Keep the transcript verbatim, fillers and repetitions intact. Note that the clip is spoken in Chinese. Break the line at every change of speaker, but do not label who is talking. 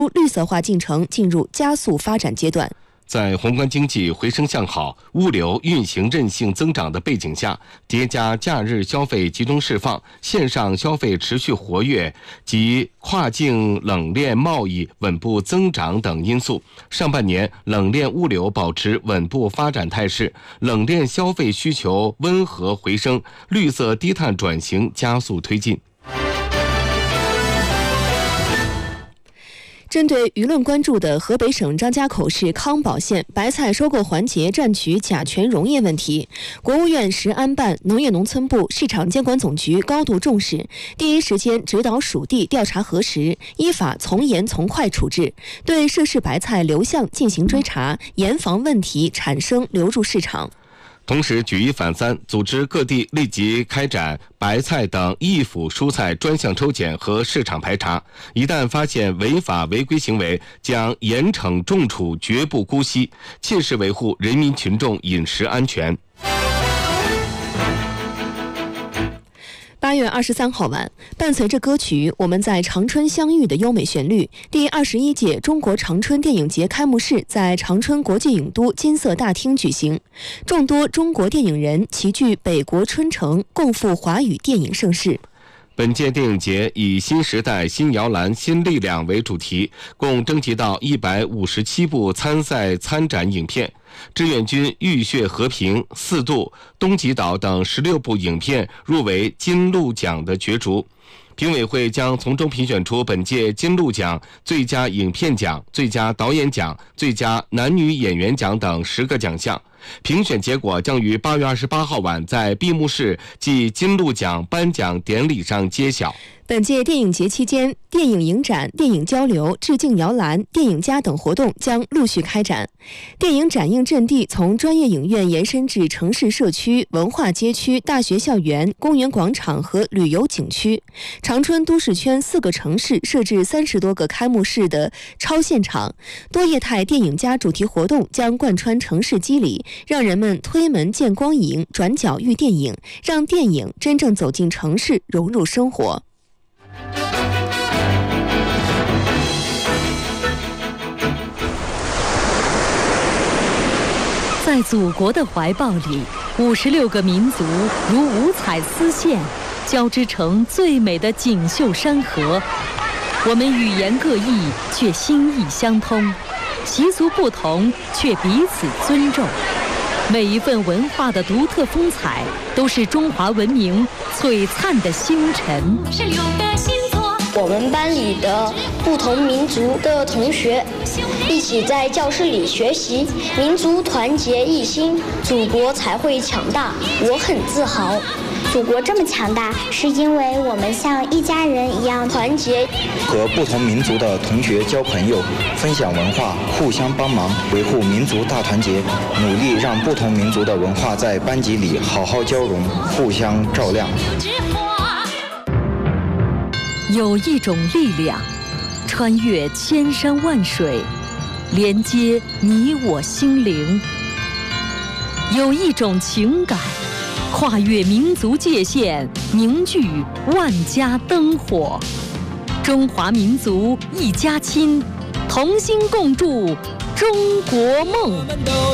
绿色化进程进入加速发展阶段。
在宏观经济回升向好、物流运行韧性增长的背景下，叠加假日消费集中释放、线上消费持续活跃及跨境冷链贸易稳步增长等因素，上半年冷链物流保持稳步发展态势，冷链消费需求温和回升，绿色低碳转型加速推进。
针对舆论关注的河北省张家口市康保县白菜收购环节占取甲醛溶液问题，国务院食安办、农业农村部、市场监管总局高度重视，第一时间指导属地调查核实，依法从严从快处置，对涉事白菜流向进行追查，严防问题产生流入市场。
同时举一反三，组织各地立即开展白菜等易腐蔬菜专项抽检和市场排查，一旦发现违法违规行为，将严惩重处，绝不姑息，切实维护人民群众饮食安全。
八月二十三号晚，伴随着歌曲《我们在长春相遇》的优美旋律，第二十一届中国长春电影节开幕式在长春国际影都金色大厅举行，众多中国电影人齐聚北国春城，共赴华语电影盛世。
本届电影节以新时代、新摇篮、新力量为主题，共征集到一百五十七部参赛参展影片。志愿军浴血和平、四渡、东极岛等十六部影片入围金鹿奖的角逐。评委会将从中评选出本届金鹿奖最佳影片奖、最佳导演奖、最佳男女演员奖等十个奖项。评选结果将于八月二十八号晚在闭幕式暨金鹿奖颁奖典礼上揭晓。
本届电影节期间，电影影展、电影交流、致敬摇篮、电影家等活动将陆续开展。电影展映阵地从专业影院延伸至城市社区、文化街区、大学校园、公园广场和旅游景区。长春都市圈四个城市设置三十多个开幕式的超现场，多业态电影家主题活动将贯穿城市肌理，让人们推门见光影，转角遇电影，让电影真正走进城市，融入生活。
在祖国的怀抱里，五十六个民族如五彩丝线，交织成最美的锦绣山河。我们语言各异，却心意相通；习俗不同，却彼此尊重。每一份文化的独特风采，都是中华文明璀璨的星辰。
是六个星座。
我们班里的不同民族的同学一起在教室里学习，民族团结一心，祖国才会强大。我很自豪。
祖国这么强大，是因为我们像一家人一样团结。
和不同民族的同学交朋友，分享文化，互相帮忙，维护民族大团结，努力让不同民族的文化在班级里好好交融，互相照亮。
有一种力量，穿越千山万水，连接你我心灵；有一种情感，跨越民族界限，凝聚万家灯火。中华民族一家亲，同心共筑中国梦。